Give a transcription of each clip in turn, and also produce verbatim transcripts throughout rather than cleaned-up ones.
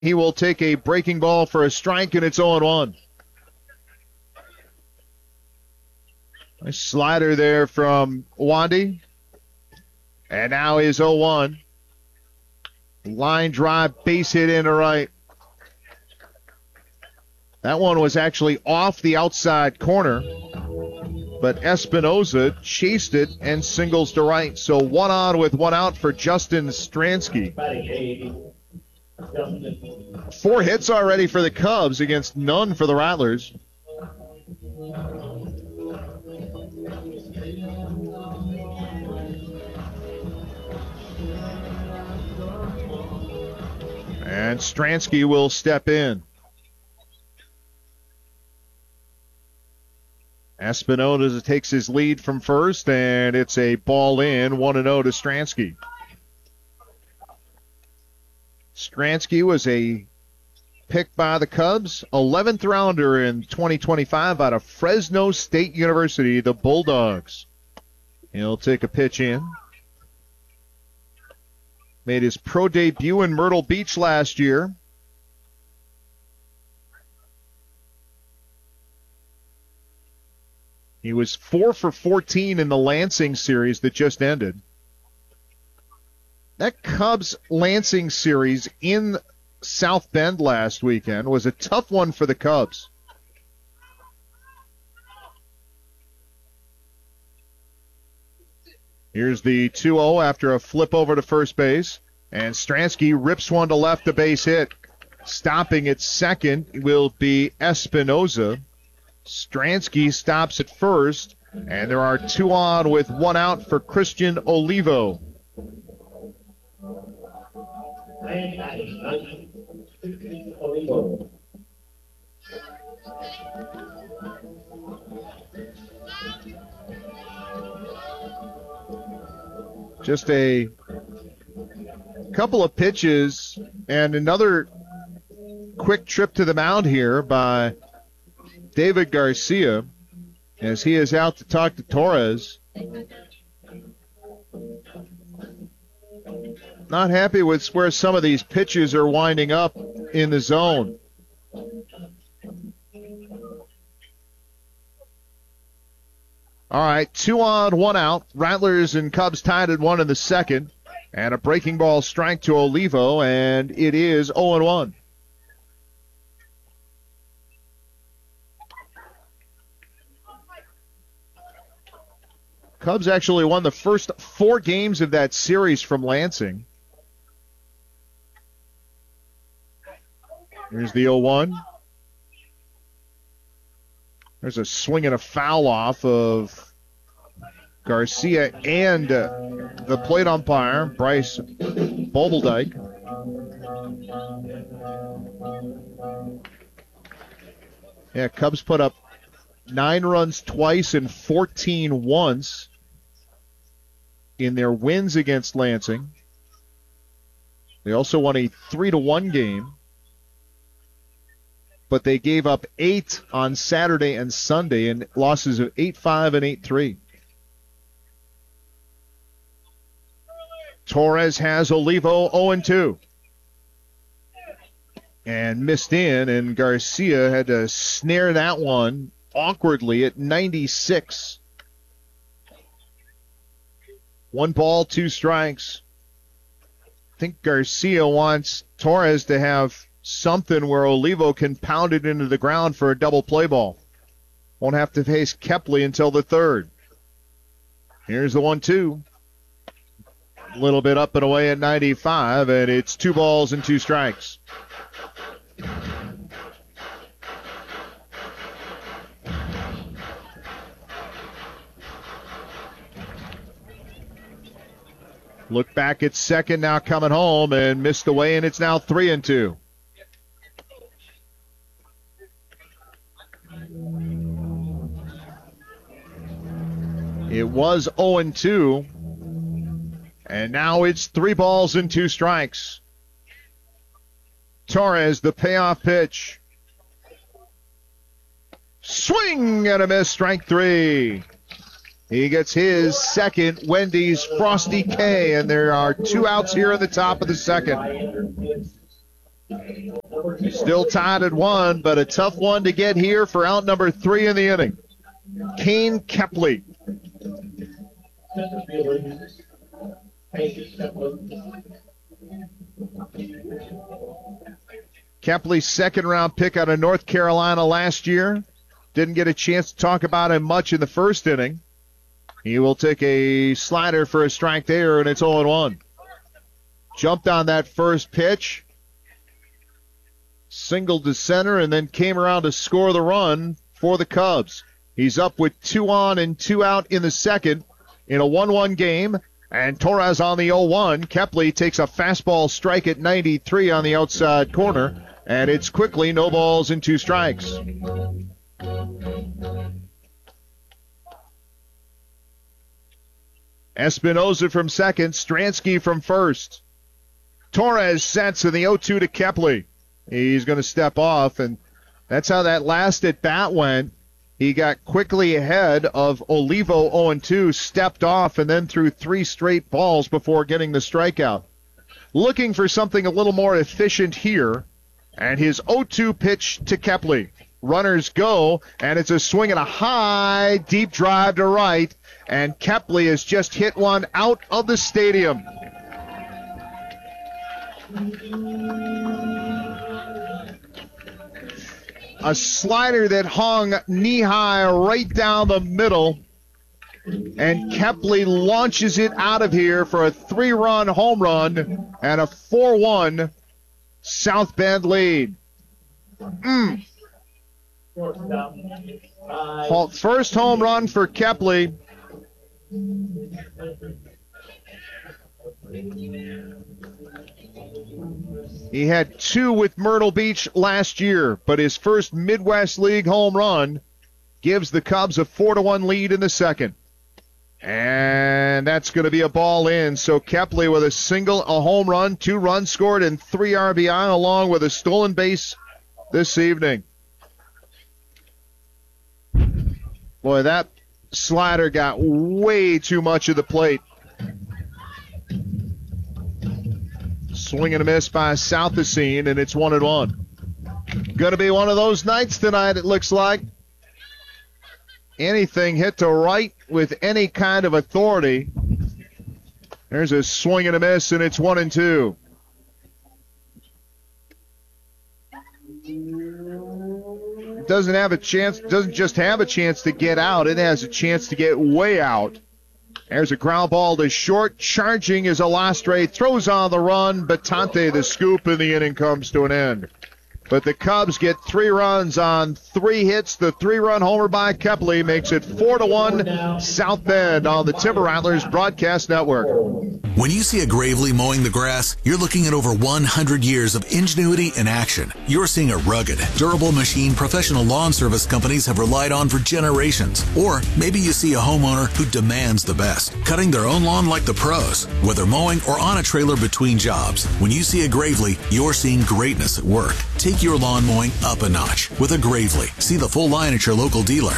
He will take a breaking ball for a strike, and it's oh one. Nice slider there from Wandy. And now is oh one. Line drive, base hit into right. That one was actually off the outside corner, but Espinoza chased it and singles to right. So one on with one out for Justin Stransky. Four hits already for the Cubs against none for the Rattlers. And Stransky will step in. Espinoza takes his lead from first, and it's a ball in, one and oh to Stransky. Stransky was a pick by the Cubs, eleventh rounder in twenty twenty-five out of Fresno State University, the Bulldogs. He'll take a pitch in. Made his pro debut in Myrtle Beach last year. He was four for fourteen in the Lansing series that just ended. That Cubs-Lansing series in South Bend last weekend was a tough one for the Cubs. Here's the two oh after a flip over to first base. And Stransky rips one to left, a base hit. Stopping at second will be Espinoza. Stransky stops at first. And there are two on with one out for Christian Olivo. Just a couple of pitches and another quick trip to the mound here by David Garcia as he is out to talk to Torres. Not happy with where some of these pitches are winding up in the zone. All right, two on, one out. Rattlers and Cubs tied at one in the second. And a breaking ball strike to Olivo, and it is oh one. Cubs actually won the first four games of that series from Lansing. Here's the oh one. There's a swing and a foul off of Garcia and uh, the plate umpire, Bryce Bobeldike. Yeah, Cubs put up nine runs twice and fourteen once in their wins against Lansing. They also won a three to one game, but they gave up eight on Saturday and Sunday in losses of eight five and eight three. Torres has Olivo oh two. And missed in, and Garcia had to snare that one awkwardly at ninety-six. One ball, two strikes. I think Garcia wants Torres to have something where Olivo can pound it into the ground for a double play ball. Won't have to face Kepley until the third. Here's the one two. A little bit up and away at ninety-five, and it's two balls and two strikes. Look back at second, now coming home, and missed away, and it's now three and two. It was oh and two, and now it's three balls and two strikes. Torres, the payoff pitch. Swing and a miss, strike three. He gets his second, Wendy's Frosty K, and there are two outs here in the top of the second. Still tied at one, but a tough one to get here for out number three in the inning. Kane Kepley. Kepley's second round pick out of North Carolina last year. Didn't get a chance to talk about him much in the first inning. He will take a slider for a strike there, and it's oh one. Jumped on that first pitch. Singled to center, and then came around to score the run for the Cubs. He's up with two on and two out in the second in a one one game. And Torres on the oh one. Kepley takes a fastball strike at ninety-three on the outside corner. And it's quickly no balls and two strikes. Espinoza from second. Stransky from first. Torres sets in the oh two to Kepley. He's going to step off, and that's how that last at bat went. He got quickly ahead of Olivo oh two, stepped off, and then threw three straight balls before getting the strikeout. Looking for something a little more efficient here, and his oh two pitch to Kepley. Runners go, and it's a swing and a high, deep drive to right, and Kepley has just hit one out of the stadium. A slider that hung knee-high right down the middle, and Kepley launches it out of here for a three-run home run and a four one South Bend lead. Mm. First home run for Kepley. He had two with Myrtle Beach last year, but his first Midwest League home run gives the Cubs a four to one lead in the second. And that's going to be a ball in. So Kepley with a single, a home run, two runs scored, and three R B I along with a stolen base this evening. Boy, that slider got way too much of the plate. Swing and a miss by Southacene, and it's one and one. Going to be one of those nights tonight, it looks like. Anything hit to right with any kind of authority. There's a swing and a miss, and it's one and two. It doesn't have a chance, doesn't just have a chance to get out, it has a chance to get way out. There's a ground ball to short. Charging is Alastre. Throws on the run. Batante the scoop, and the inning comes to an end. But the Cubs get three runs on three hits. The three-run homer by Kepley makes it four to one South Bend on the Timber Rattlers Broadcast Network. When you see a Gravely mowing the grass, you're looking at over one hundred years of ingenuity in action. You're seeing a rugged, durable machine professional lawn service companies have relied on for generations. Or maybe you see a homeowner who demands the best, cutting their own lawn like the pros. Whether mowing or on a trailer between jobs, when you see a Gravely, you're seeing greatness at work. Take your lawn mowing up a notch with a Gravely. See the full line at your local dealer.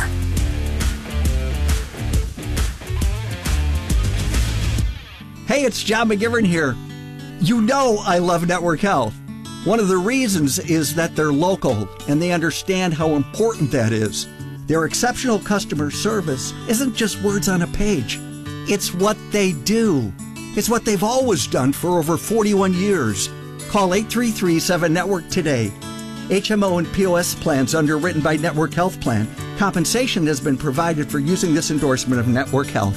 Hey, it's John McGivern here. You know I love Network Health. One of the reasons is that they're local and they understand how important that is. Their exceptional customer service isn't just words on a page. It's what they do. It's what they've always done for over forty-one years. Call eight three three, seven network today. H M O and P O S plans underwritten by Network Health Plan. Compensation has been provided for using this endorsement of Network Health.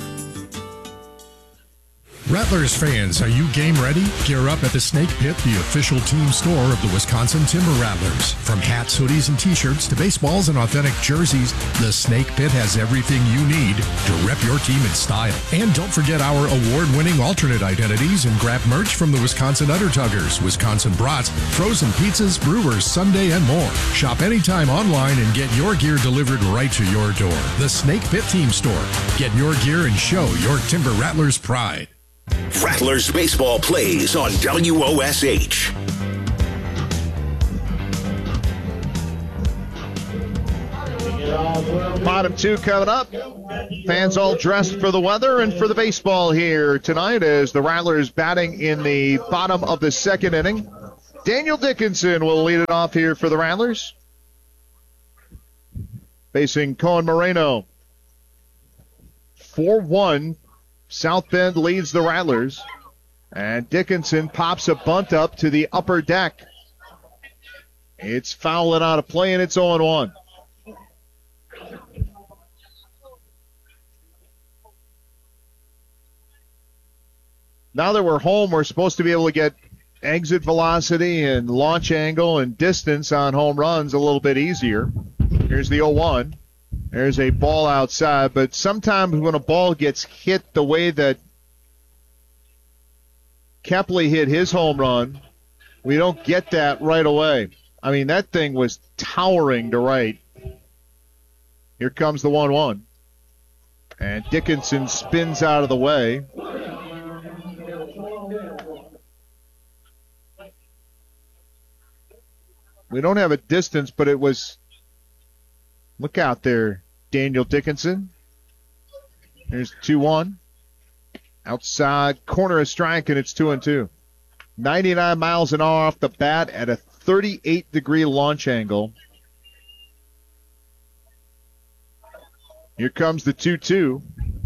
Rattlers fans, are you game ready? Gear up at the Snake Pit, the official team store of the Wisconsin Timber Rattlers. From hats, hoodies, and t-shirts to baseballs and authentic jerseys, the Snake Pit has everything you need to rep your team in style. And don't forget our award-winning alternate identities and grab merch from the Wisconsin Undertuggers, Wisconsin Brats, frozen pizzas, brewers, Sunday, and more. Shop anytime online and get your gear delivered right to your door. The Snake Pit Team Store. Get your gear and show your Timber Rattlers pride. Rattlers baseball plays on W O S H. Bottom two coming up. Fans all dressed for the weather and for the baseball here tonight as the Rattlers batting in the bottom of the second inning. Daniel Dickinson will lead it off here for the Rattlers. Facing Cohen Moreno. four one. South Bend leads the Rattlers. And Dickinson pops a bunt up to the upper deck. It's fouling out of play, and it's oh one. Now that we're home, we're supposed to be able to get exit velocity and launch angle and distance on home runs a little bit easier. Here's the oh one. There's a ball outside, but sometimes when a ball gets hit the way that Kepley hit his home run, we don't get that right away. I mean, that thing was towering to right. Here comes the one one. And Dickinson spins out of the way. We don't have a distance, but it was... Look out there, Daniel Dickinson. There's two one. Outside corner of strike, and it's two and two. ninety-nine miles an hour off the bat at a thirty-eight degree launch angle. Here comes the two two.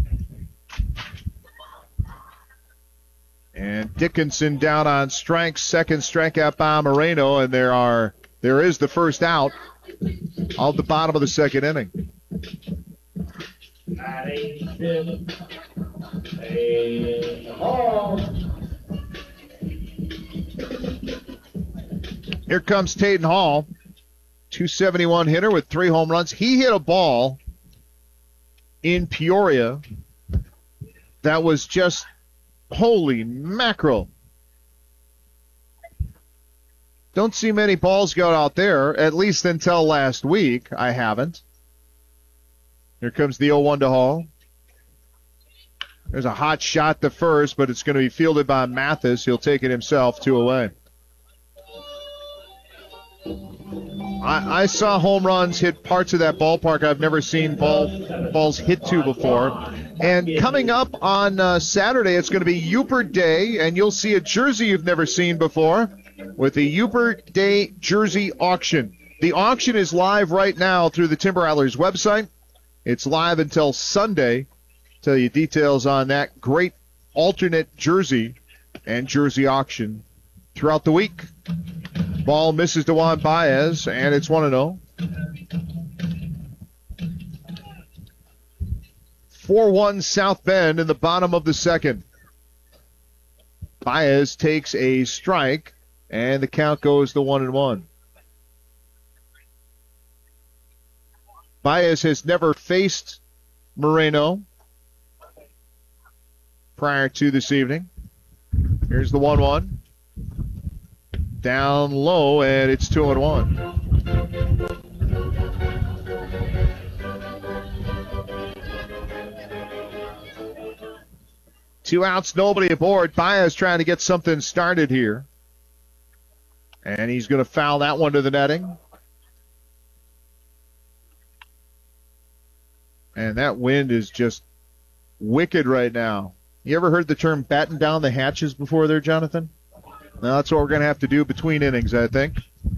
And Dickinson down on strikes, second strikeout by Moreno, and there are there is the first out of the bottom of the second inning. Here comes Taden Hall, two seventy-one hitter with three home runs. He hit a ball in Peoria that was just holy mackerel. Don't see many balls go out there, at least until last week. I haven't. Here comes the oh one to Hall. There's a hot shot to first, but it's going to be fielded by Mathis. He'll take it himself, two away. I, I saw home runs hit parts of that ballpark I've never seen ball, balls hit to before. And coming up on uh, Saturday, it's going to be Yooper Day, and you'll see a jersey you've never seen before with the Yooper Day jersey auction. The auction is live right now through the Timber Rattlers website. It's live until Sunday. Tell you details on that great alternate jersey and jersey auction throughout the week. Ball misses to Juan Baez, and it's one and oh. four one South Bend in the bottom of the second. Baez takes a strike, and the count goes to one and one. Baez has never faced Moreno prior to this evening. Here's the one one. Down low, and it's two and one. Two outs, nobody aboard. Baez trying to get something started here. And he's going to foul that one to the netting. And that wind is just wicked right now. You ever heard the term batten down the hatches before there, Jonathan? Now that's what we're going to have to do between innings, I think.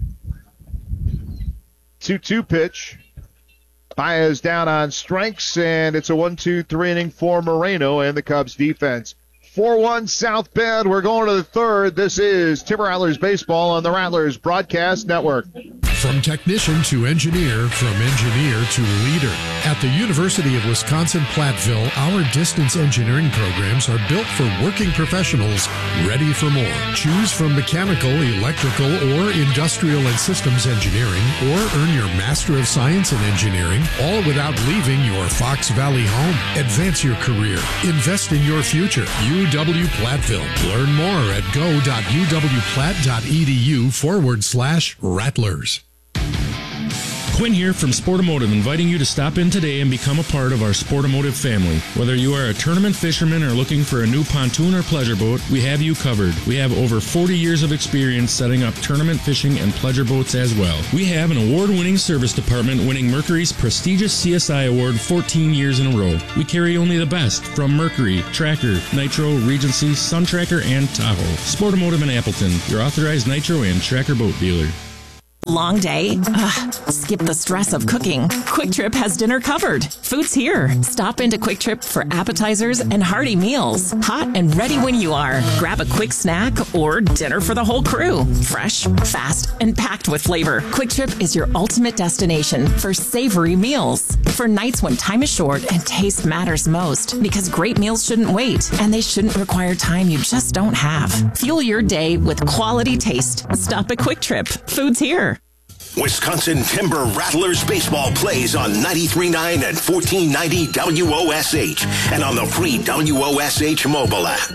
two two pitch. Baez down on strikes, and it's a one two three inning for Moreno and the Cubs defense. four one South Bend. We're going to the third. This is Timber Rattlers Baseball on the Rattlers Broadcast Network. From technician to engineer, from engineer to leader. At the University of Wisconsin-Platteville, our distance engineering programs are built for working professionals ready for more. Choose from mechanical, electrical, or industrial and systems engineering, or earn your Master of Science in Engineering, all without leaving your Fox Valley home. Advance your career. Invest in your future. U W-Platteville. Learn more at go.uwplatt.edu forward slash Rattlers. Quinn here from Sportomotive, inviting you to stop in today and become a part of our Sportomotive family. Whether you are a tournament fisherman or looking for a new pontoon or pleasure boat, we have you covered. We have over forty years of experience setting up tournament fishing and pleasure boats as well. We have an award-winning service department winning Mercury's prestigious C S I award fourteen years in a row. We carry only the best from Mercury, Tracker, Nitro, Regency, Sun Tracker, and Tahoe. Sportomotive in Appleton, your authorized Nitro and Tracker boat dealer. Long day? Ugh, skip the stress of cooking. Quick Trip has dinner covered. Food's here. Stop into Quick Trip for appetizers and hearty meals. Hot and ready when you are. Grab a quick snack or dinner for the whole crew. Fresh, fast, and packed with flavor. Quick Trip is your ultimate destination for savory meals. For nights when time is short and taste matters most. Because great meals shouldn't wait, and they shouldn't require time you just don't have. Fuel your day with quality taste. Stop at Quick Trip. Food's here. Wisconsin Timber Rattlers baseball plays on ninety-three point nine and fourteen ninety W O S H and on the free W O S H mobile app.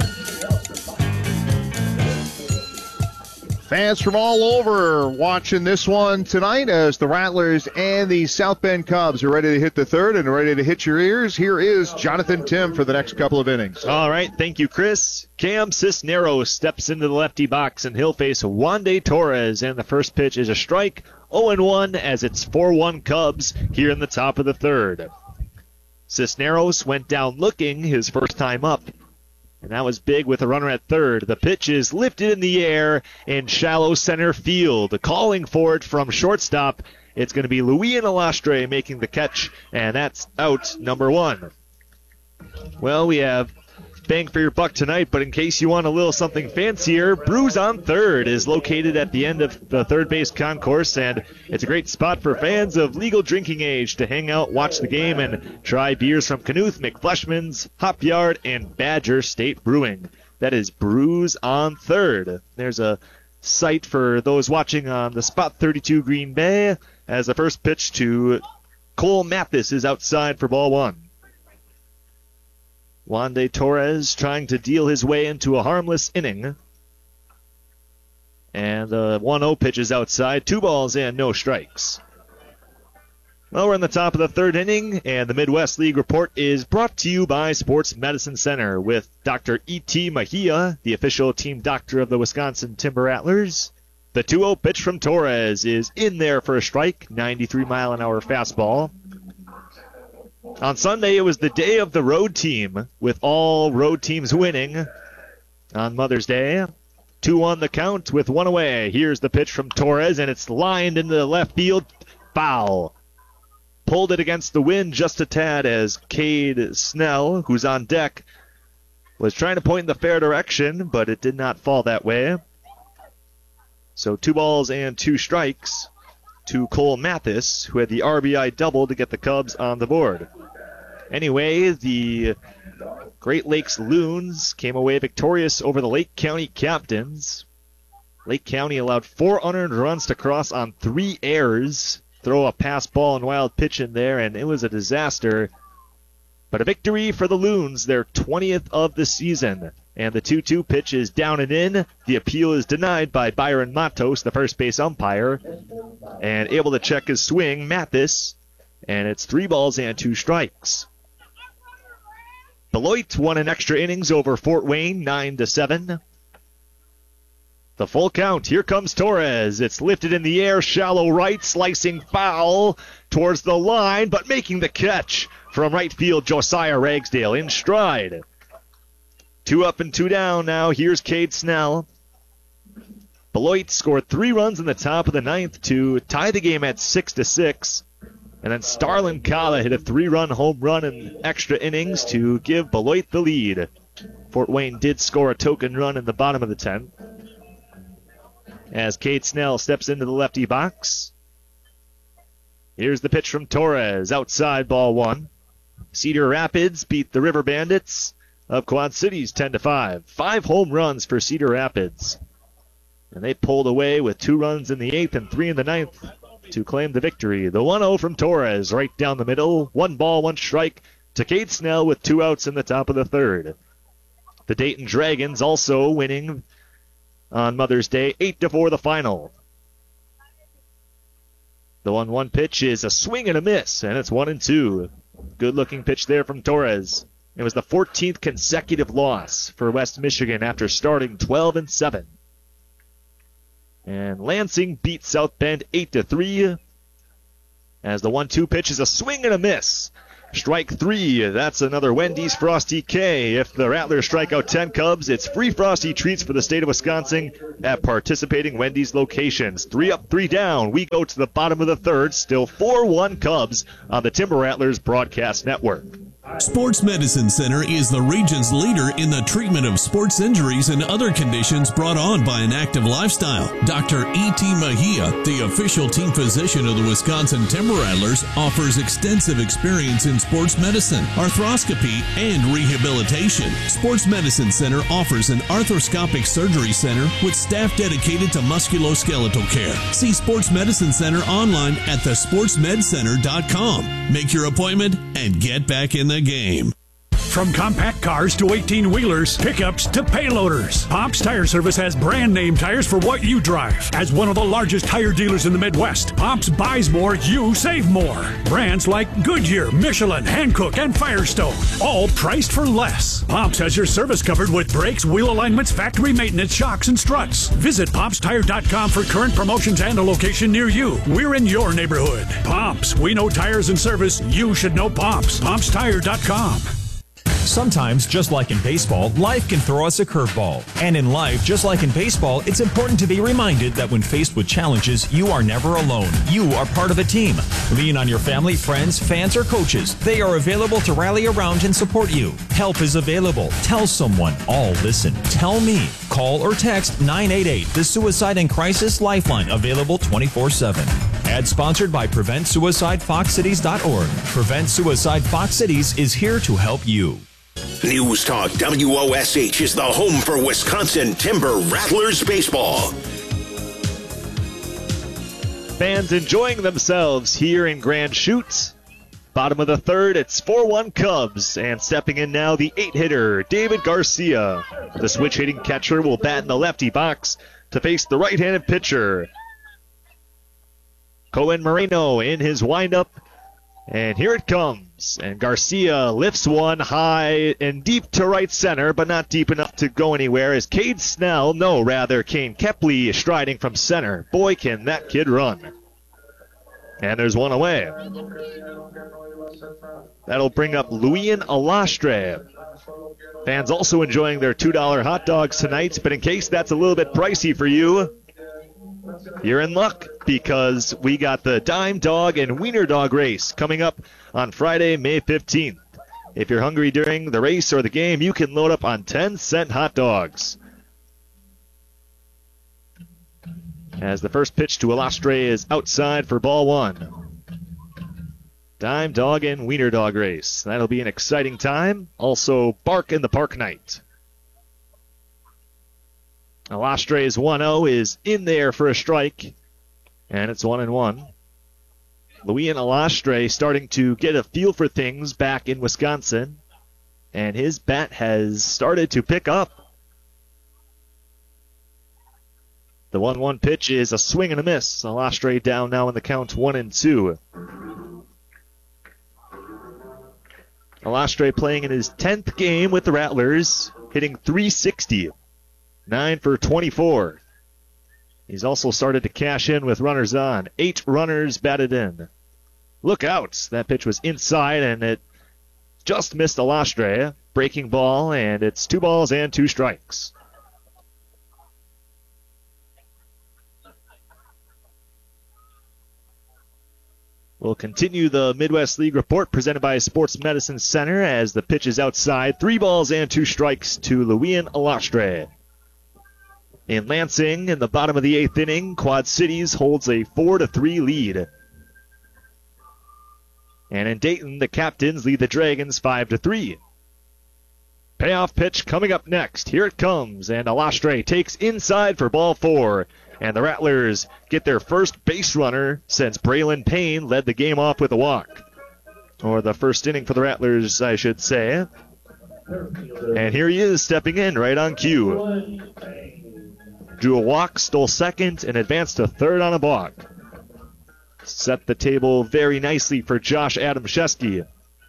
Fans from all over watching this one tonight as the Rattlers and the South Bend Cubs are ready to hit the third and ready to hit your ears. Here is Jonathan Tim for the next couple of innings. All right, thank you, Chris. Cam Cisneros steps into the lefty box, and he'll face Wandy Torres, and the first pitch is a strike. oh and one as it's four one Cubs here in the top of the third. Cisneros went down looking his first time up, and that was big with a runner at third. The pitch is lifted in the air in shallow center field. Calling for it from shortstop, it's going to be Luis Alastre making the catch, and that's out number one. Well, we have bang for your buck tonight, but in case you want a little something fancier, Brews on Third is located at the end of the third base concourse, and it's a great spot for fans of legal drinking age to hang out, watch the game, and try beers from Knuth, McFleshman's, Hop Yard, and Badger State Brewing. That is Brews on Third. There's a site for those watching on the Spot thirty-two Green Bay as the first pitch to Cole Mathis is outside for ball one. Wandy Torres trying to deal his way into a harmless inning. And the one oh pitch is outside. Two balls and no strikes. Well, we're in the top of the third inning, and the Midwest League Report is brought to you by Sports Medicine Center with Doctor E T. Mejia, the official team doctor of the Wisconsin Timber Rattlers. The two oh pitch from Torres is in there for a strike, ninety-three mile an hour fastball. On Sunday, it was the day of the road team, with all road teams winning on Mother's Day. two one the count with one away. Here's the pitch from Torres, and it's lined into the left field. Foul. Pulled it against the wind just a tad as Cade Snell, who's on deck, was trying to point in the fair direction, but it did not fall that way. So two balls and two strikes to Cole Mathis, who had the R B I double to get the Cubs on the board. Anyway, the Great Lakes Loons came away victorious over the Lake County Captains. Lake County allowed four unearned runs to cross on three errors. Throw a pass ball and wild pitch in there, and it was a disaster. But a victory for the Loons, their twentieth of the season. And the two two pitch is down and in. The appeal is denied by Byron Matos, the first base umpire. And able to check his swing, Mathis. And it's three balls and two strikes. Beloit won in extra innings over Fort Wayne, nine to seven. The full count. Here comes Torres. It's lifted in the air, shallow right, slicing foul towards the line, but making the catch from right field, Josiah Ragsdale in stride. Two up and two down now. Here's Cade Snell. Beloit scored three runs in the top of the ninth to tie the game at six to six. And then Starlin Kala hit a three-run home run in extra innings to give Beloit the lead. Fort Wayne did score a token run in the bottom of the tenth. As Cade Snell steps into the lefty box. Here's the pitch from Torres. Outside, ball one. Cedar Rapids beat the River Bandits of Quad Cities ten to five. Five home runs for Cedar Rapids. And they pulled away with two runs in the eighth and three in the ninth to claim the victory. The one oh from Torres right down the middle. One ball, one strike to Cade Snell with two outs in the top of the third. The Dayton Dragons also winning on Mother's Day, eight to four the final. The one one pitch is a swing and a miss, and it's one and two. Good-looking pitch there from Torres. It was the fourteenth consecutive loss for West Michigan after starting twelve and seven. And Lansing beat South Bend eight to three. As the one two pitch is a swing and a miss. Strike three, that's another Wendy's Frosty K. If the Rattlers strike out ten Cubs, it's free Frosty treats for the state of Wisconsin at participating Wendy's locations. Three up, three down. We go to the bottom of the third. Still four one Cubs on the Timber Rattlers broadcast network. Sports Medicine Center is the region's leader in the treatment of sports injuries and other conditions brought on by an active lifestyle. Doctor E T. Mejia, the official team physician of the Wisconsin Timber Rattlers, offers extensive experience in sports medicine, arthroscopy, and rehabilitation. Sports Medicine Center offers an arthroscopic surgery center with staff dedicated to musculoskeletal care. See Sports Medicine Center online at the sports med center dot com. Make your appointment and get back in the game. From compact cars to eighteen-wheelers, pickups to payloaders, Pops Tire Service has brand name tires for what you drive. As one of the largest tire dealers in the Midwest, Pops buys more, you save more. Brands like Goodyear, Michelin, Hankook, and Firestone, all priced for less. Pops has your service covered with brakes, wheel alignments, factory maintenance, shocks, and struts. Visit pops tire dot com for current promotions and a location near you. We're in your neighborhood. Pops, we know tires and service. You should know Pops. pops tire dot com. Sometimes, just like in baseball, life can throw us a curveball. And in life, just like in baseball, it's important to be reminded that when faced with challenges, you are never alone. You are part of a team. Lean on your family, friends, fans, or coaches. They are available to rally around and support you. Help is available. Tell someone. All listen. Tell me. Call or text nine eight eight, the Suicide and Crisis Lifeline, available twenty-four seven. Ad sponsored by Prevent Suicide Fox Cities dot org. Prevent Suicide Fox Cities is here to help you. News Talk W O S H is the home for Wisconsin Timber Rattlers baseball. Fans enjoying themselves here in Grand Chute. Bottom of the third, it's four one Cubs. And stepping in now, the eight-hitter, David Garcia. The switch-hitting catcher will bat in the lefty box to face the right-handed pitcher, Cohen Moreno, in his windup. And here it comes. And Garcia lifts one high and deep to right center, but not deep enough to go anywhere, as Cade Snell, no, rather, Kane Kepley striding from center. Boy, can that kid run. And there's one away. That'll bring up Luian Alastre. Fans also enjoying their two dollar hot dogs tonight, but in case that's a little bit pricey for you, you're in luck, because we got the Dime Dog and Wiener Dog race coming up on Friday, May fifteenth. If you're hungry during the race or the game, you can load up on ten cent hot dogs. As the first pitch to Alastre is outside for ball one. Dime Dog and Wiener Dog race. That'll be an exciting time. Also, Bark in the Park night. Alastre's one oh is in there for a strike, and it's one and one. Luian Alastre starting to get a feel for things back in Wisconsin, and his bat has started to pick up. The one one pitch is a swing and a miss. Alastre down now in the count, one and two. Alastre playing in his tenth game with the Rattlers, hitting three sixty. nine for twenty-four. He's also started to cash in with runners on. Eight runners batted in. Look out. That pitch was inside, and it just missed Alastre. Breaking ball, and it's two balls and two strikes. We'll continue the Midwest League report presented by Sports Medicine Center as the pitch is outside. Three balls and two strikes to Luian Alastre. In Lansing, in the bottom of the eighth inning, Quad Cities holds a four to three lead. And in Dayton, the Captains lead the Dragons five to three. Payoff pitch coming up next. Here it comes, and Alastre takes inside for ball four. And the Rattlers get their first base runner since Braylon Payne led the game off with a walk. Or the first inning for the Rattlers, I should say. And here he is stepping in right on cue. Drew a walk, stole second, and advanced to third on a balk. set the table very nicely for Josh Adamszewski.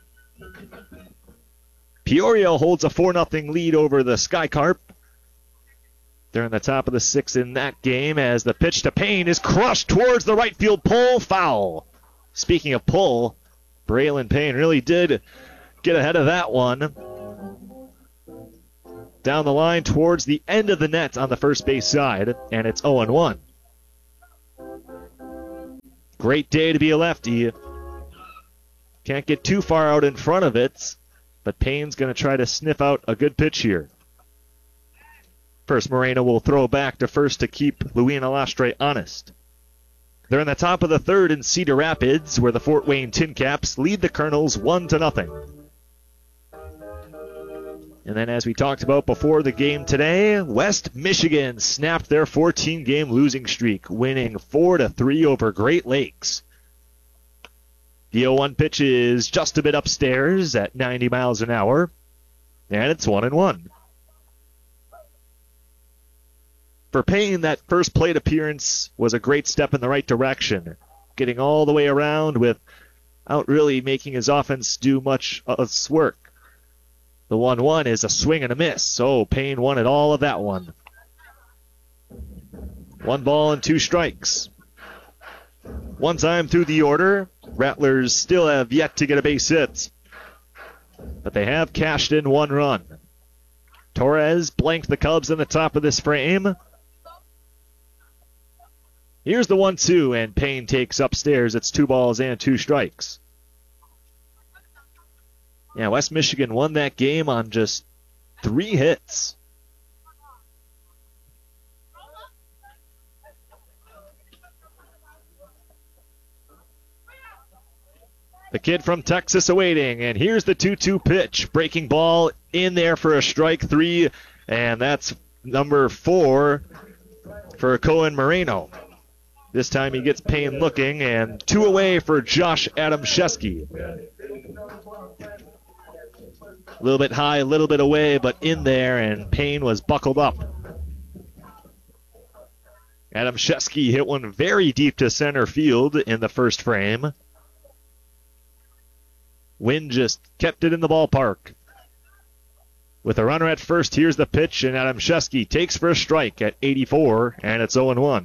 Peoria holds a four nothing lead over the Skycarp. They're in the top of the sixth in that game as the pitch to Payne is crushed towards the right field pole. Foul. Speaking of pull, Braylon Payne really did get ahead of that one. Down the line towards the end of the net on the first base side, and it's oh one. Great day to be a lefty. Can't get too far out in front of it, but Payne's going to try to sniff out a good pitch here. First, Moreno will throw back to first to keep Louis Alastre honest. They're in the top of the third in Cedar Rapids, where the Fort Wayne Tin Caps lead the Colonels one to nothing. And then, as we talked about before the game today, West Michigan snapped their fourteen-game losing streak, winning four to three over Great Lakes. The oh one pitch is just a bit upstairs at ninety miles an hour, and it's one and one. For Payne, that first plate appearance was a great step in the right direction, getting all the way around without really making his offense do much of its work. The one one is a swing and a miss, so Payne wanted all of that one. One ball and two strikes. One time through the order, Rattlers still have yet to get a base hit, but they have cashed in one run. Torres blanked the Cubs in the top of this frame. Here's the one two, and Payne takes upstairs. It's two balls and two strikes. Yeah, West Michigan won that game on just three hits. The kid from Texas awaiting, and here's the two two pitch. Breaking ball in there for a strike three, and that's number four for Cohen Moreno. This time he gets Payne looking, and two away for Josh Adamszewski. A little bit high, a little bit away, but in there, and Payne was buckled up. Adamszewski hit one very deep to center field in the first frame. Wind just kept it in the ballpark. With a runner at first, here's the pitch, and Adamszewski takes for a strike at eighty-four, and it's oh one.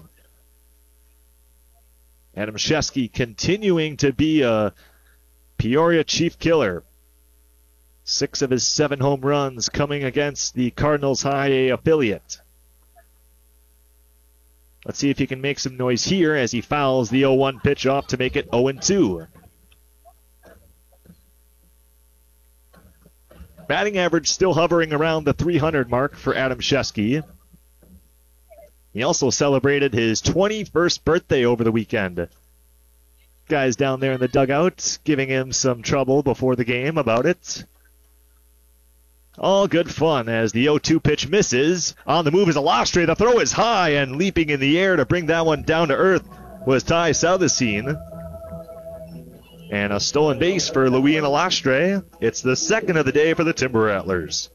Adamszewski continuing to be a Peoria Chief killer. Six of his seven home runs coming against the Cardinals High A affiliate. Let's see if he can make some noise here as he fouls the oh one pitch off to make it oh two. Batting average still hovering around the three hundred mark for Adamszewski. He also celebrated his twenty-first birthday over the weekend. Guys down there in the dugout giving him some trouble before the game about it. All good fun as the oh two pitch misses. On the move is Alastre. The throw is high, and leaping in the air to bring that one down to earth was Ty Salvacine. And a stolen base for Louis Alastre. It's the second of the day for the Timber Rattlers.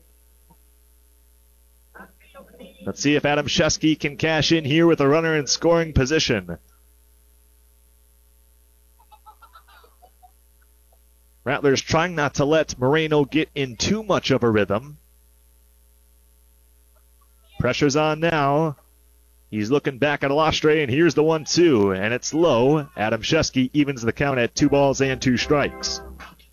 Let's see if Adamszewski can cash in here with a runner in scoring position. Rattlers trying not to let Moreno get in too much of a rhythm. Pressure's on now. He's looking back at Alastre, and here's the one two, and it's low. Adamszewski evens the count at two balls and two strikes.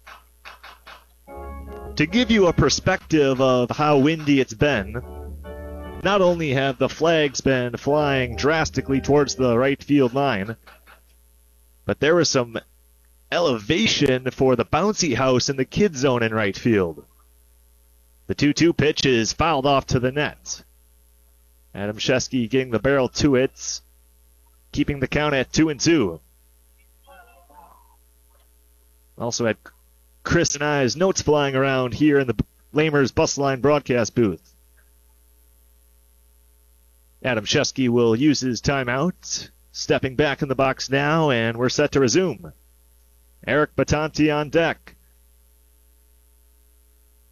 To give you a perspective of how windy it's been, not only have the flags been flying drastically towards the right field line, but there was some elevation for the bouncy house in the kid zone in right field. The two two pitch is fouled off to the net. Adamszewski getting the barrel to it, keeping the count at two and two. Also had Chris and I's notes flying around here in the Lamers Bus Line broadcast booth. Adamszewski will use his timeout, stepping back in the box now, and we're set to resume. Eric Batanti on deck.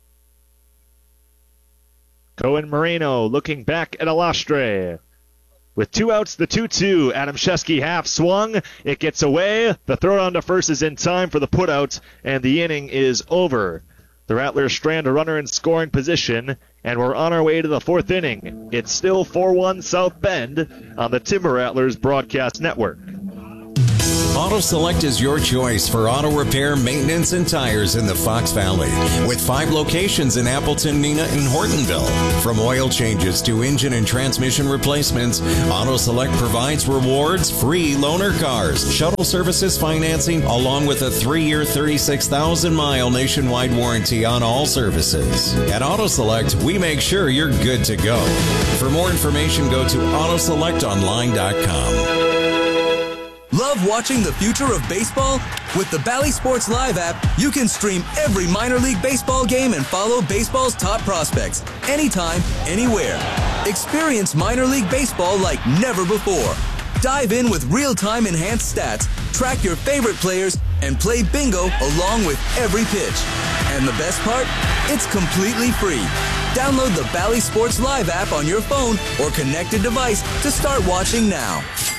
Cohen Moreno looking back at Alastre. With two outs, the two two. Adam Shesky half swung. It gets away. The throw down to first is in time for the putout, and the inning is over. The Rattlers strand a runner in scoring position, and we're on our way to the fourth inning. It's still four one South Bend on the Timber Rattlers Broadcast Network. Auto Select is your choice for auto repair, maintenance, and tires in the Fox Valley. With five locations in Appleton, Neenah, and Hortonville. From oil changes to engine and transmission replacements, Auto Select provides rewards, free loaner cars, shuttle services financing, along with a three-year, thirty-six thousand mile nationwide warranty on all services. At Auto Select, we make sure you're good to go. For more information, go to auto select online dot com. Love watching the future of baseball? With the Bally Sports Live app, you can stream every minor league baseball game and follow baseball's top prospects anytime, anywhere. Experience minor league baseball like never before. Dive in with real-time enhanced stats, track your favorite players, and play bingo along with every pitch. And the best part? It's completely free. Download the Bally Sports Live app on your phone or connected device to start watching now.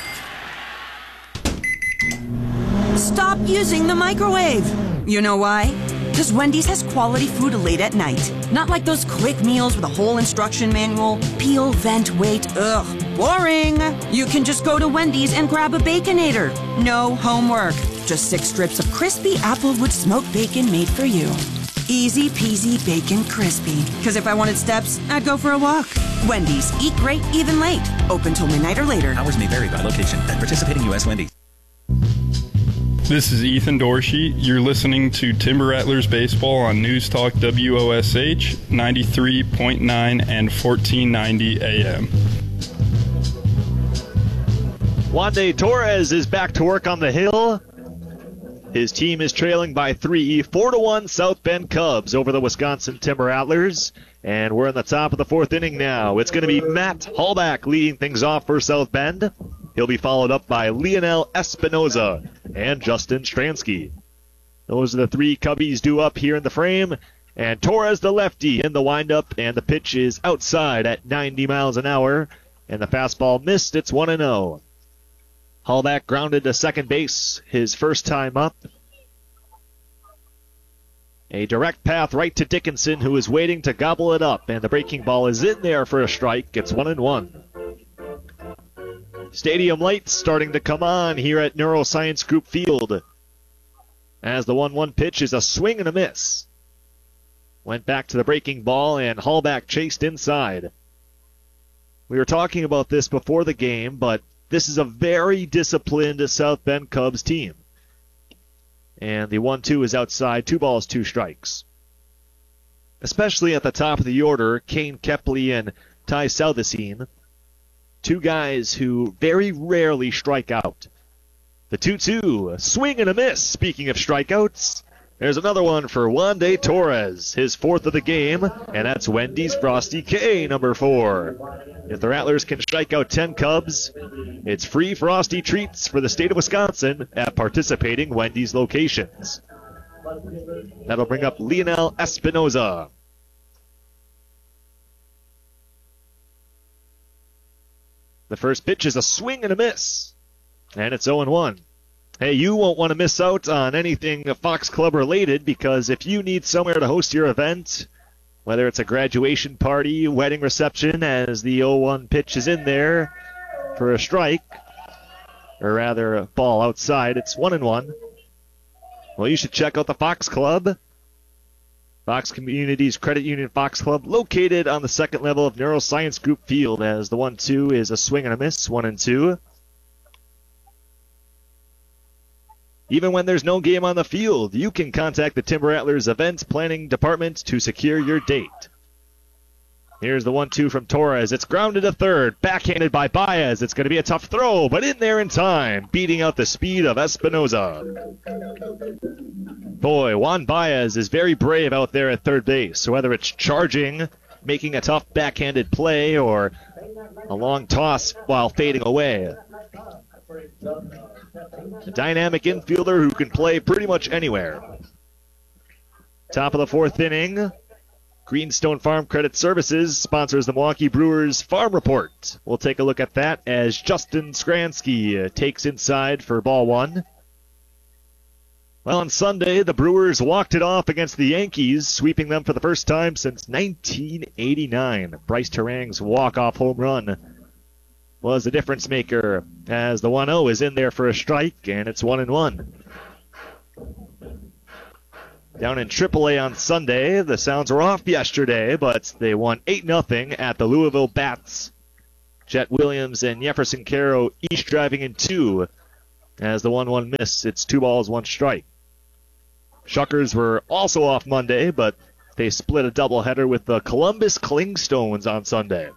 Stop using the microwave. You know why? Because Wendy's has quality food late at night. Not like those quick meals with a whole instruction manual. Peel, vent, wait. Ugh, boring. You can just go to Wendy's and grab a Baconator. No homework. Just six strips of crispy Applewood smoked bacon made for you. Easy peasy bacon crispy. Because if I wanted steps, I'd go for a walk. Wendy's. Eat great, even late. Open till midnight or later. Hours may vary by location at participating U S Wendy's. This is Ethan Dorsey. You're listening to Timber Rattlers Baseball on News Talk W O S H ninety-three point nine and fourteen ninety A M. Wandy Torres is back to work on the hill. His team is trailing by three, four to one South Bend Cubs over the Wisconsin Timber Rattlers. And we're in the top of the fourth inning now. It's going to be Matt Hallback leading things off for South Bend. He'll be followed up by Leonel Espinoza and Justin Stransky. Those are the three Cubbies due up here in the frame. And Torres, the lefty, in the windup, and the pitch is outside at ninety miles an hour. And the fastball missed. It's one and oh. Hallback grounded to second base his first time up. A direct path right to Dickinson, who is waiting to gobble it up. And the breaking ball is in there for a strike. It's one and one. Stadium lights starting to come on here at Neuroscience Group Field. As the one one pitch is a swing and a miss. Went back to the breaking ball, and Hallback chased inside. We were talking about this before the game, but this is a very disciplined South Bend Cubs team. And the one two is outside, two balls, two strikes. Especially at the top of the order, Kane Kepley and Ty Southesine. Two guys who very rarely strike out. The two two, a swing and a miss. Speaking of strikeouts, there's another one for Wandy Torres, his fourth of the game, and that's Wendy's Frosty K, number four. If the Rattlers can strike out ten Cubs, it's free Frosty treats for the state of Wisconsin at participating Wendy's locations. That'll bring up Leonel Espinoza. The first pitch is a swing and a miss. And it's oh and one. Hey, you won't want to miss out on anything Fox Club related, because if you need somewhere to host your event, whether it's a graduation party, wedding reception, as the oh one pitch is in there for a strike, or rather a ball outside, it's one and one. Well, you should check out the Fox Club. Fox Communities Credit Union Fox Club, located on the second level of Neuroscience Group Field, as the one two is a swing and a miss, one and two. Even when there's no game on the field, you can contact the Timber Rattlers Events Planning Department to secure your date. Here's the one two from Torres. It's grounded to third, backhanded by Baez. It's going to be a tough throw, but in there in time, beating out the speed of Espinoza. Boy, Juan Baez is very brave out there at third base. So whether it's charging, making a tough backhanded play, or a long toss while fading away. A dynamic infielder who can play pretty much anywhere. Top of the fourth inning. Greenstone Farm Credit Services sponsors the Milwaukee Brewers Farm Report. We'll take a look at that as Justin Skransky takes inside for ball one. Well, on Sunday, the Brewers walked it off against the Yankees, sweeping them for the first time since nineteen eighty-nine. Bryce Terang's walk-off home run was the difference maker, as the one oh is in there for a strike, and it's one and one. Down in triple A on Sunday, the Sounds were off yesterday, but they won eight nothing at the Louisville Bats. Jet Williams and Jefferson Caro each driving in two, as the one one miss. It's two balls, one strike. Shuckers were also off Monday, but they split a doubleheader with the Columbus Klingstones on Sunday.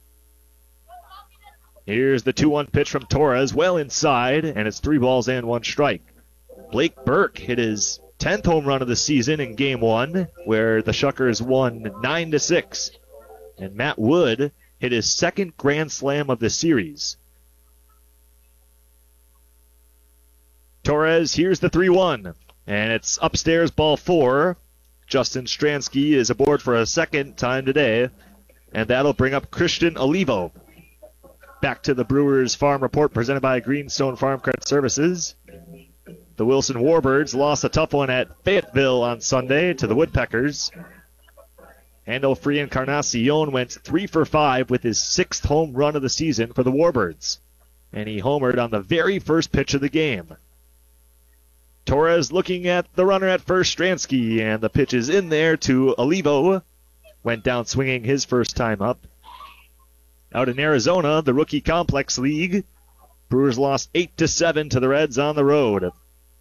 Here's the two one pitch from Torres, well inside, and it's three balls and one strike. Blake Burke hit his tenth home run of the season in game one, where the Shuckers won nine to six. And Matt Wood hit his second grand slam of the series. Torres, here's the three one, and it's upstairs, ball four. Justin Stransky is aboard for a second time today, and that'll bring up Christian Olivo. Back to the Brewers Farm Report presented by Greenstone Farm Credit Services. The Wilson Warbirds lost a tough one at Fayetteville on Sunday to the Woodpeckers. Andel Encarnacion went three for five with his sixth home run of the season for the Warbirds, and he homered on the very first pitch of the game. Torres looking at the runner at first, Stransky, and the pitch is in there to Olivo. Went down swinging his first time up. Out in Arizona, the Rookie Complex League, Brewers lost eight to seven to the Reds on the road.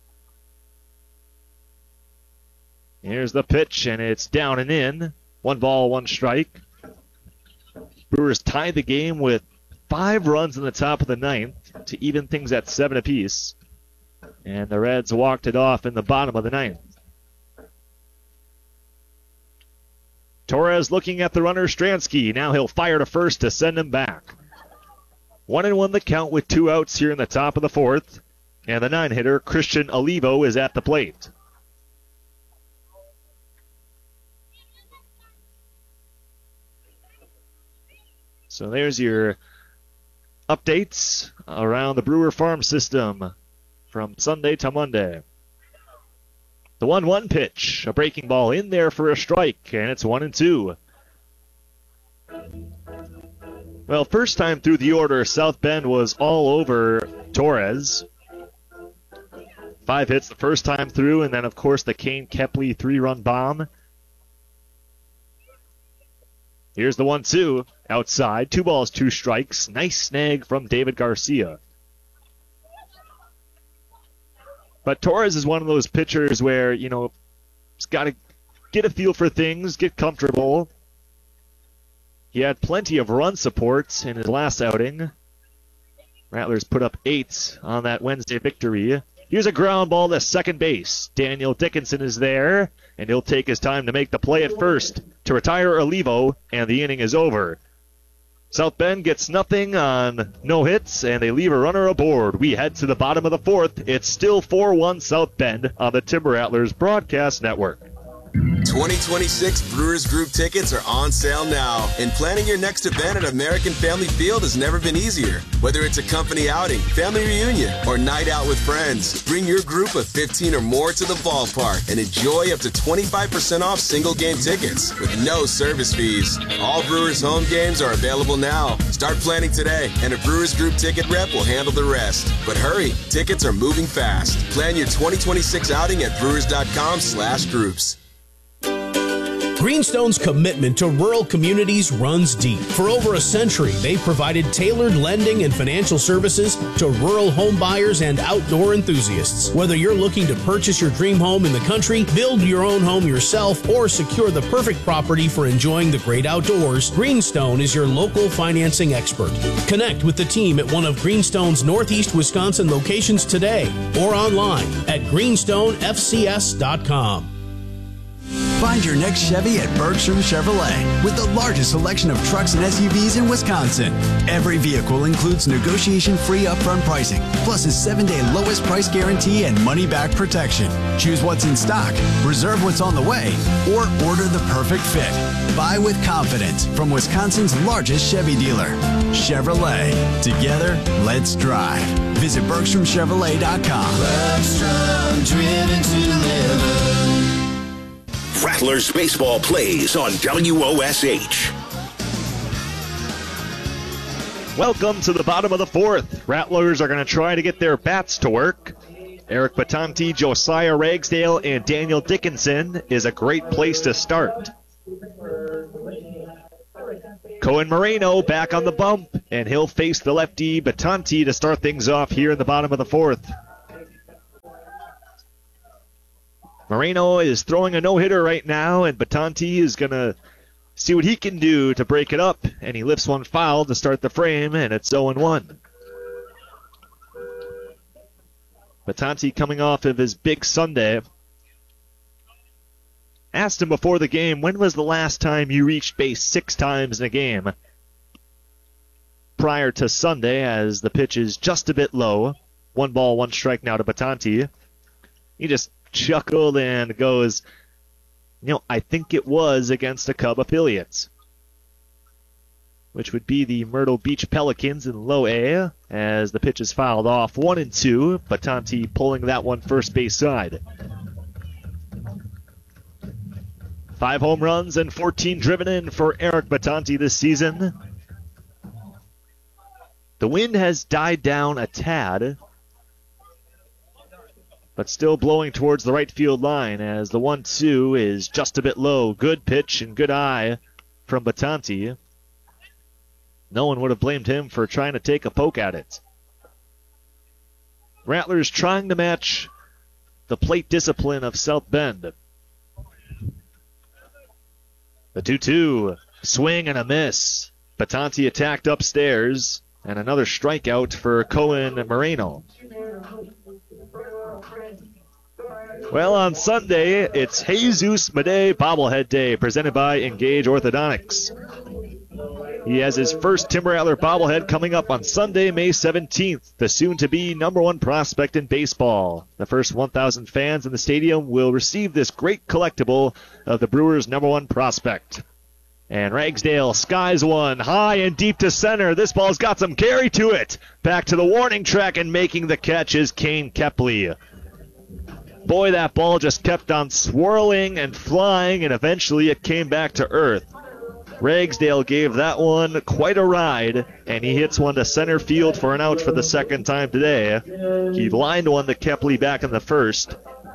Here's the pitch, and it's down and in. One ball, one strike. Brewers tied the game with five runs in the top of the ninth to even things at seven apiece. And the Reds walked it off in the bottom of the ninth. Torres looking at the runner, Stransky. Now he'll fire to first to send him back. One and one the count with two outs here in the top of the fourth. And the nine-hitter, Christian Olivo, is at the plate. So there's your updates around the Brewer Farm system from Sunday to Monday. The one one pitch, a breaking ball in there for a strike, and it's one and two. Well, first time through the order, South Bend was all over Torres. Five hits the first time through, and then, of course, the Kane Kepley three-run bomb. Here's the one two, outside, two balls, two strikes. Nice snag from David Garcia. But Torres is one of those pitchers where, you know, he's got to get a feel for things, get comfortable. He had plenty of run support in his last outing. Rattlers put up eight on that Wednesday victory. Here's a ground ball to second base. Daniel Dickinson is there, and he'll take his time to make the play at first to retire Olivo, and the inning is over. South Bend gets nothing on no hits, and they leave a runner aboard. We head to the bottom of the fourth. It's still four one South Bend on the Timber Rattlers Broadcast Network. twenty twenty-six Brewers Group tickets are on sale now, and planning your next event at American Family Field has never been easier. Whether it's a company outing, family reunion, or night out with friends, bring your group of fifteen or more to the ballpark and enjoy up to twenty-five percent off single game tickets with no service fees. All Brewers home games are available now. Start planning today, and a Brewers Group ticket rep will handle the rest. But hurry, tickets are moving fast. Plan your twenty twenty-six outing at brewers.com slash groups. Greenstone's commitment to rural communities runs deep. For over a century, they've provided tailored lending and financial services to rural home buyers and outdoor enthusiasts. Whether you're looking to purchase your dream home in the country, build your own home yourself, or secure the perfect property for enjoying the great outdoors, Greenstone is your local financing expert. Connect with the team at one of Greenstone's Northeast Wisconsin locations today or online at greenstone f c s dot com. Find your next Chevy at Bergstrom Chevrolet with the largest selection of trucks and S U Vs in Wisconsin. Every vehicle includes negotiation-free upfront pricing, plus a seven-day lowest price guarantee and money-back protection. Choose what's in stock, reserve what's on the way, or order the perfect fit. Buy with confidence from Wisconsin's largest Chevy dealer. Chevrolet. Together, let's drive. Visit Bergstrom Chevrolet dot com. Bergstrom, driven to deliver. Rattlers baseball plays on W O S H. Welcome to the bottom of the fourth. Rattlers are going to try to get their bats to work. Eric Batanti, Josiah Ragsdale, and Daniel Dickinson is a great place to start. Cohen Moreno back on the bump, and he'll face the lefty Batanti to start things off here in the bottom of the fourth. Moreno is throwing a no-hitter right now, and Batanti is going to see what he can do to break it up, and he lifts one foul to start the frame, and it's oh and one. Batanti coming off of his big Sunday. Asked him before the game, when was the last time you reached base six times in a game? Prior to Sunday, as the pitch is just a bit low. One ball, one strike now to Batanti. He just chuckled and goes, you know, I think it was against the Cub affiliates, which would be the Myrtle Beach Pelicans in low A, as the pitch is fouled off. One and two. Batanti pulling that one first base side. Five home runs and fourteen driven in for Eric Batanti this season. The wind has died down a tad, but still blowing towards the right field line, as the one two is just a bit low. Good pitch and good eye from Batanti. No one would have blamed him for trying to take a poke at it. Rattlers trying to match the plate discipline of South Bend. The two two, swing and a miss. Batanti attacked upstairs, and another strikeout for Cohen Moreno. Well, on Sunday, it's Jesus Madej Bobblehead Day, presented by Engage Orthodontics. He has his first Timber Rattler bobblehead coming up on Sunday, May seventeenth, the soon-to-be number one prospect in baseball. The first one thousand fans in the stadium will receive this great collectible of the Brewers' number one prospect. And Ragsdale skies one high and deep to center. This ball's got some carry to it. Back to the warning track, and making the catch is Kane Kepley. Boy, that ball just kept on swirling and flying, and eventually it came back to earth. Ragsdale gave that one quite a ride, and he hits one to center field for an out for the second time today. He lined one to Kepley back in the first.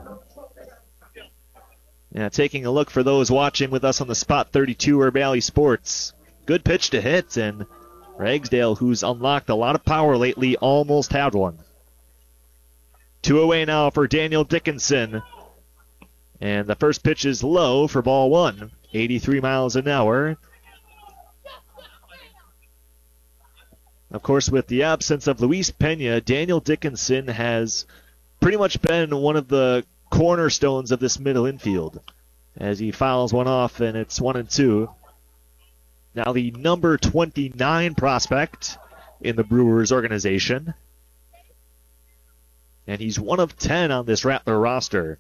Yeah, taking a look for those watching with us on the Spot thirty-two or Valley Sports. Good pitch to hit, and Ragsdale, who's unlocked a lot of power lately, almost had one. Two away now for Daniel Dickinson. And the first pitch is low for ball one. eighty-three miles an hour. Of course, with the absence of Luis Pena, Daniel Dickinson has pretty much been one of the cornerstones of this middle infield, as he fouls one off, and it's one and two. Now the number twenty-nine prospect in the Brewers organization, and he's one of ten on this Rattler roster.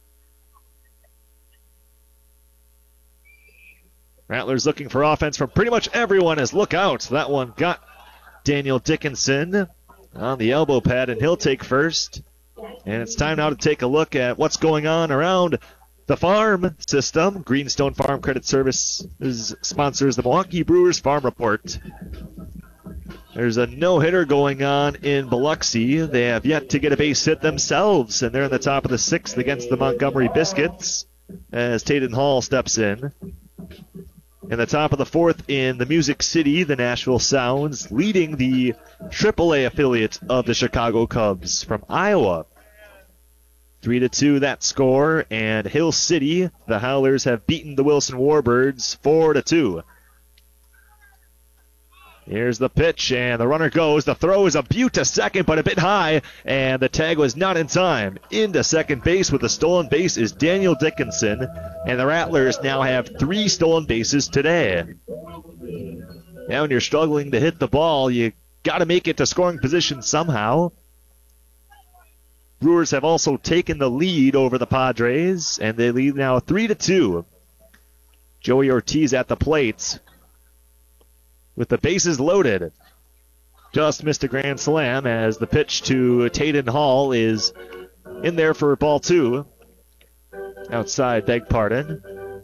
Rattlers looking for offense from pretty much everyone, as look out. That one got Daniel Dickinson on the elbow pad, and he'll take first. And it's time now to take a look at what's going on around the farm system. Greenstone Farm Credit Services sponsors the Milwaukee Brewers Farm Report. There's a no-hitter going on in Biloxi. They have yet to get a base hit themselves, and they're in the top of the sixth against the Montgomery Biscuits as Taden Hall steps in. In the top of the fourth in the Music City, the Nashville Sounds leading the triple A affiliate of the Chicago Cubs from Iowa. Three to two that score, and Hill City, the Howlers have beaten the Wilson Warbirds four to two. Here's the pitch, and the runner goes. The throw is a beaut to second, but a bit high, and the tag was not in time. Into second base with the stolen base is Daniel Dickinson, and the Rattlers now have three stolen bases today. Now when you're struggling to hit the ball, you got to make it to scoring position somehow. Brewers have also taken the lead over the Padres, and they lead now three to two. Joey Ortiz at the plate with the bases loaded. Just missed a grand slam as the pitch to Tayden Hall is in there for ball two. Outside, beg pardon.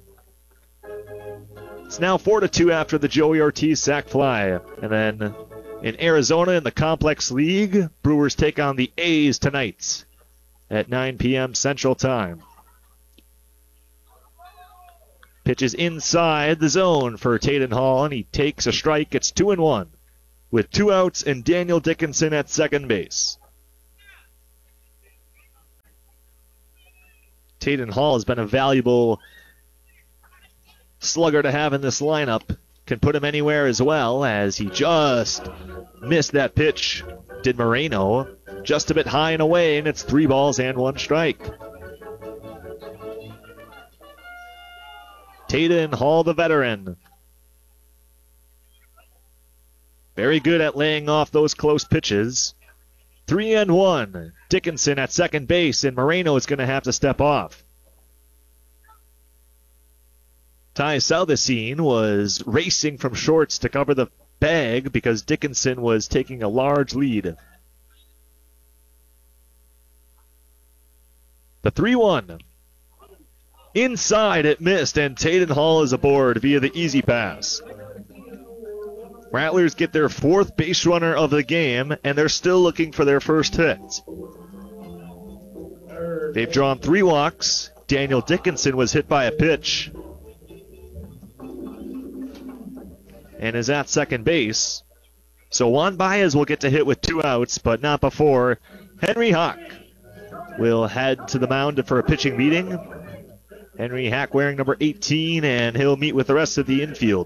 It's now four to two after the Joey Ortiz sac fly. And then in Arizona in the Complex League, Brewers take on the A's tonight at nine p.m. Central Time. Pitches inside the zone for Tayden Hall, and he takes a strike. It's two and one with two outs and Daniel Dickinson at second base. Tayden Hall has been a valuable slugger to have in this lineup. Can put him anywhere as well, as he just missed that pitch. Did Moreno. Just a bit high and away, and it's three balls and one strike. Tayden Hall, the veteran. Very good at laying off those close pitches. Three and one. Dickinson at second base, and Moreno is going to have to step off. Ty Salvacine was racing from shorts to cover the bag because Dickinson was taking a large lead. The three one. Inside, it missed, and Tayden Hall is aboard via the easy pass. Rattlers get their fourth base runner of the game, and they're still looking for their first hit. They've drawn three walks. Daniel Dickinson was hit by a pitch and is at second base. So Juan Baez will get to hit with two outs, but not before Henry Hawk will head to the mound for a pitching meeting. Henry Hack wearing number eighteen, and he'll meet with the rest of the infield.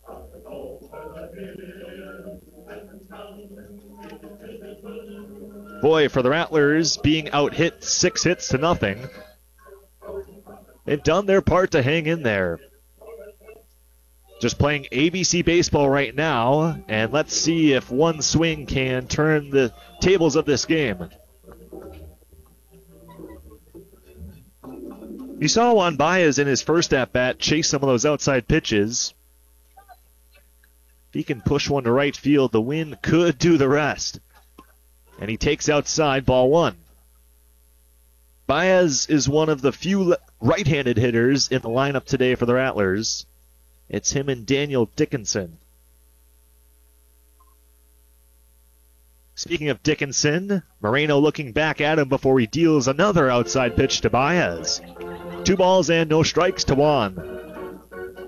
Boy, for the Rattlers, being out-hit six hits to nothing, they've done their part to hang in there. Just playing A B C baseball right now, and let's see if one swing can turn the tables of this game. You saw Juan Baez in his first at-bat chase some of those outside pitches. If he can push one to right field, the wind could do the rest. And he takes outside, ball one. Baez is one of the few right-handed hitters in the lineup today for the Rattlers. It's him and Daniel Dickinson. Speaking of Dickinson, Moreno looking back at him before he deals another outside pitch to Baez. Two balls and no strikes to Juan.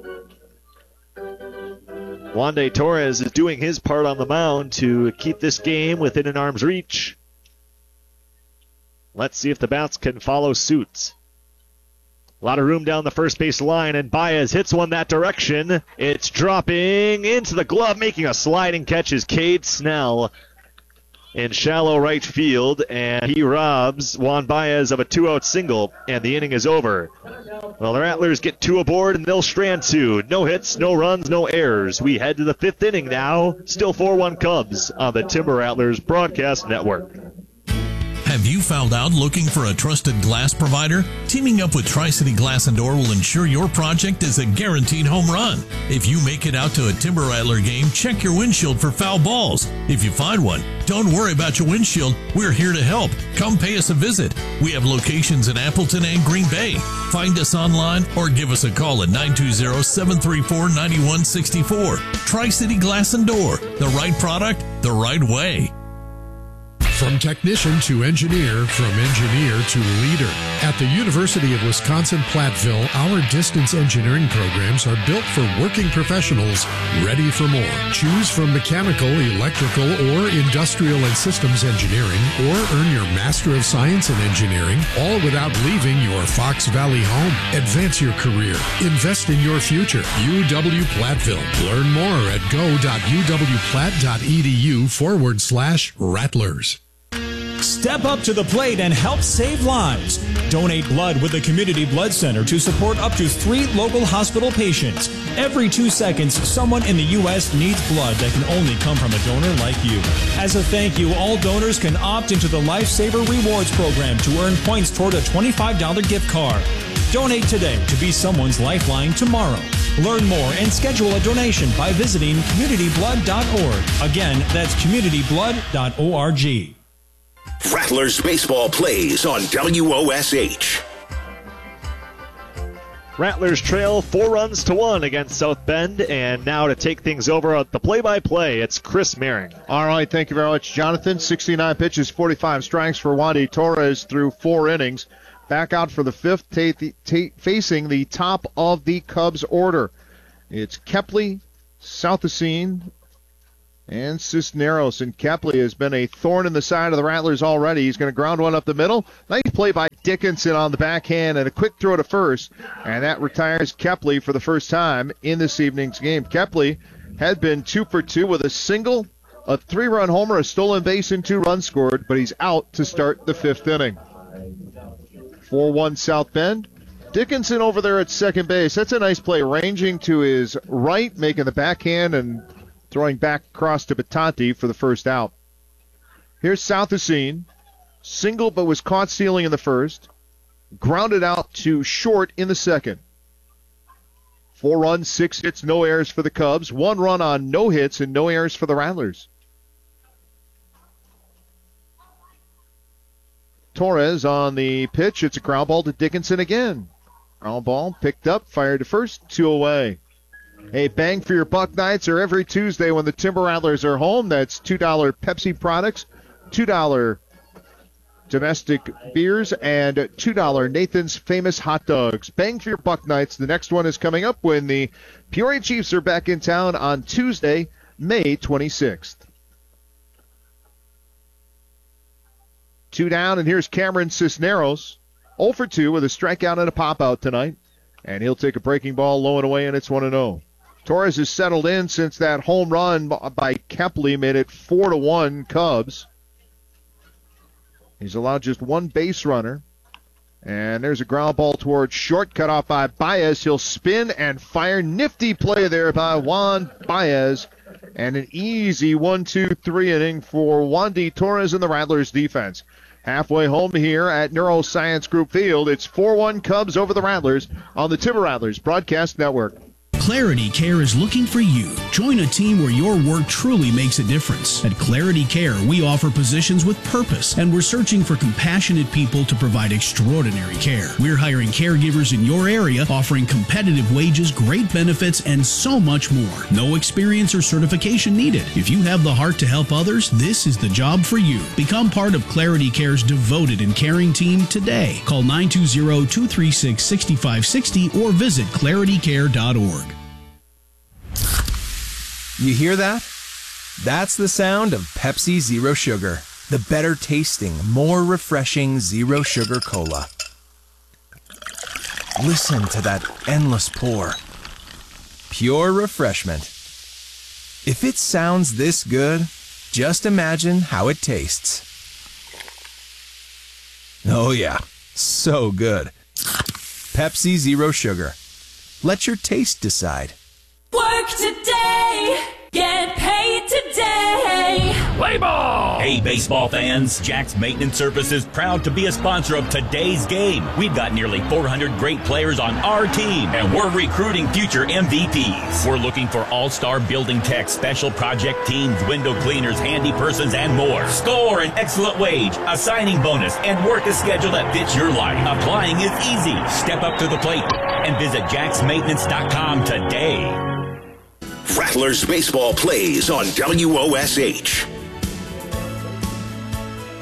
Wandy Torres is doing his part on the mound to keep this game within an arm's reach. Let's see if the bats can follow suit. A lot of room down the first base line, and Baez hits one that direction. It's dropping into the glove, making a sliding catch is Cade Snell in shallow right field, and he robs Juan Baez of a two-out single, and the inning is over. Well, the Rattlers get two aboard, and they'll strand two. No hits, no runs, no errors. We head to the fifth inning now. Still four one Cubs on the Timber Rattlers Broadcast Network. Have you found out looking for a trusted glass provider? Teaming up with Tri-City Glass and Door will ensure your project is a guaranteed home run. If you make it out to a Timber Rattler game, check your windshield for foul balls. If you find one, don't worry about your windshield. We're here to help. Come pay us a visit. We have locations in Appleton and Green Bay. Find us online or give us a call at nine two zero, seven three four, nine one six four. Tri-City Glass and Door. The right product, the right way. From technician to engineer, from engineer to leader. At the University of Wisconsin-Platteville, our distance engineering programs are built for working professionals ready for more. Choose from mechanical, electrical, or industrial and systems engineering, or earn your Master of Science in Engineering, all without leaving your Fox Valley home. Advance your career. Invest in your future. U W-Platteville. Learn more at go.uwplatt.edu forward slash Rattlers. Step up to the plate and help save lives. Donate blood with the Community Blood Center to support up to three local hospital patients. Every two seconds, someone in the U S needs blood that can only come from a donor like you. As a thank you, all donors can opt into the Lifesaver Rewards program to earn points toward a twenty-five dollars gift card. Donate today to be someone's lifeline tomorrow. Learn more and schedule a donation by visiting community blood dot org. Again, that's community blood dot org. Rattlers baseball plays on W O S H. Rattlers trail four runs to one against South Bend, and now to take things over at the play-by-play, it's Chris Mehring. All right, thank you very much, Jonathan. sixty-nine pitches, forty-five strikes for Wandy Torres through four innings. Back out for the fifth, ta- ta- facing the top of the Cubs order. It's Kepley, Southacene, and Cisneros. And Kepley has been a thorn in the side of the Rattlers already. He's going to ground one up the middle. Nice play by Dickinson on the backhand and a quick throw to first. And that retires Kepley for the first time in this evening's game. Kepley had been two for two with a single, a three-run homer, a stolen base, and two runs scored, but he's out to start the fifth inning. four one South Bend. Dickinson over there at second base. That's a nice play, ranging to his right, making the backhand and throwing back across to Batanti for the first out. Here's Southacene. Single but was caught stealing in the first. Grounded out to short in the second. Four runs, six hits, no errors for the Cubs. One run on no hits and no errors for the Rattlers. Torres on the pitch. It's a ground ball to Dickinson again. Ground ball picked up, fired to first, two away. Hey, bang for your buck nights are every Tuesday when the Timber Rattlers are home. That's two dollars Pepsi products, two dollars domestic beers, and two dollars Nathan's Famous Hot Dogs. Bang for your buck nights. The next one is coming up when the Peoria Chiefs are back in town on Tuesday, May twenty-sixth. Two down, and here's Cameron Cisneros. oh for two with a strikeout and a pop-out tonight. And he'll take a breaking ball low and away, and it's one and oh. Torres has settled in since that home run by Kepley made it four to one Cubs. He's allowed just one base runner. And there's a ground ball towards short, cut off by Baez. He'll spin and fire. Nifty play there by Juan Baez. And an easy one two three inning for Wandy Torres and the Rattlers defense. Halfway home here at Neuroscience Group Field, it's four one Cubs over the Rattlers on the Timber Rattlers Broadcast Network. Clarity Care is looking for you. Join a team where your work truly makes a difference. At Clarity Care, we offer positions with purpose, and we're searching for compassionate people to provide extraordinary care. We're hiring caregivers in your area, offering competitive wages, great benefits, and so much more. No experience or certification needed. If you have the heart to help others, this is the job for you. Become part of Clarity Care's devoted and caring team today. Call nine two zero, two three six, six five six zero or visit clarity care dot org. You hear that? That's the sound of Pepsi Zero Sugar, the better tasting, more refreshing Zero Sugar Cola. Listen to that endless pour. Pure refreshment. If it sounds this good, just imagine how it tastes. Oh yeah, so good. Pepsi Zero Sugar. Let your taste decide. Work today, get paid today. Play ball! Hey, baseball fans, Jack's Maintenance Services proud to be a sponsor of today's game. We've got nearly four hundred great players on our team, and we're recruiting future M V Ps. We're looking for all-star building techs, special project teams, window cleaners, handy persons, and more. Score an excellent wage, a signing bonus, and work a schedule that fits your life. Applying is easy. Step up to the plate and visit jacks maintenance dot com today. Rattlers baseball plays on W O S H.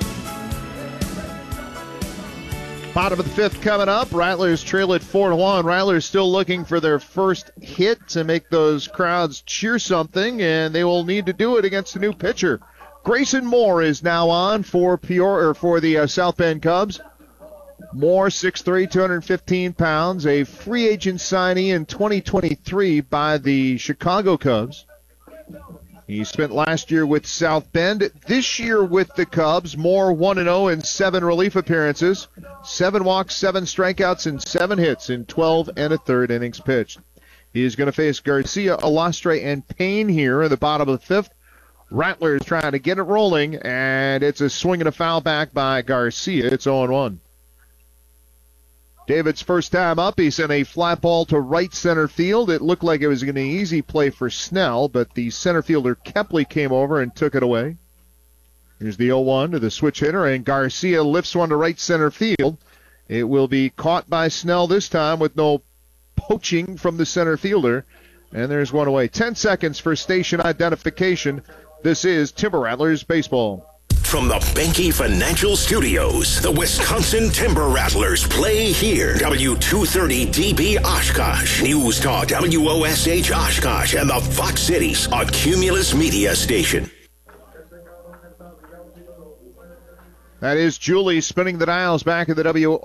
Bottom of the fifth coming up. Rattlers trail it four to one. Rattlers still looking for their first hit to make those crowds cheer something, and they will need to do it against a new pitcher. Grayson Moore is now on for Peoria, or for the uh, South Bend Cubs. Moore, six three, two hundred fifteen pounds, a free agent signee in twenty twenty-three by the Chicago Cubs. He spent last year with South Bend. This year with the Cubs, Moore one and oh in seven relief appearances. Seven walks, seven strikeouts, and seven hits in twelve and a third innings pitched. He is going to face Garcia, Alastre, and Payne here in the bottom of the fifth. Rattlers trying to get it rolling, and it's a swing and a foul back by Garcia. It's oh and one. David's first time up, he sent a flat ball to right center field. It looked like it was going to be an easy play for Snell, but the center fielder Kepley came over and took it away. Here's the oh one to the switch hitter, and Garcia lifts one to right center field. It will be caught by Snell this time with no poaching from the center fielder, and there's one away. Ten seconds for station identification. This is Timber Rattlers Baseball. From the Benke Financial Studios, the Wisconsin Timber Rattlers play here. W two thirty D B Oshkosh, News Talk W O S H Oshkosh, and the Fox Cities, a Cumulus Media station. That is Julie spinning the dials back at the W